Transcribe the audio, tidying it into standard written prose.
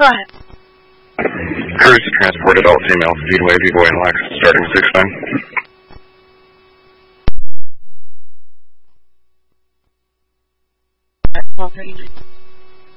Go ahead. Cruise to transport adult female, Speedway, B-Boy, and Lex, starting 6-9. Well,